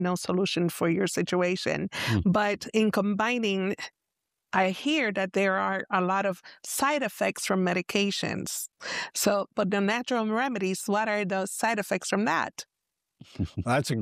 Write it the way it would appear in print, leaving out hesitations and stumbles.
no solution for your situation. Mm. But in combining, I hear that there are a lot of side effects from medications. So, but the natural remedies, what are the side effects from that? That's a